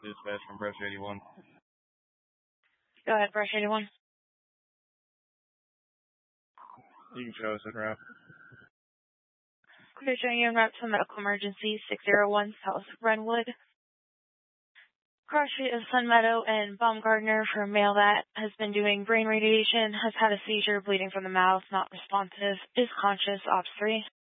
Dispatch from Brush 81. Go ahead, Brush 81. You can show us a route. Clear showing you en route to medical emergency 601 South Renwood. Cross street of Sun Meadow and Baumgardner for a male that has been doing brain radiation, has had a seizure, bleeding from the mouth, not responsive, is conscious, OPS 3.